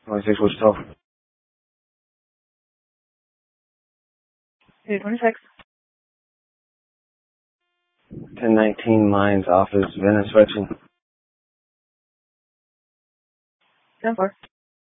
26 Wichita. 226. 1019 Mines Office, VIN inspection. 10-4.